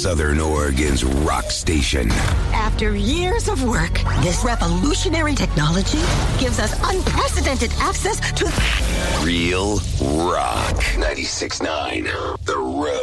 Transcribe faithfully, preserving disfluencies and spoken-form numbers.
Southern Oregon's rock station. After years of work, this revolutionary technology gives us unprecedented access to Real rock. ninety-six point nine The Road.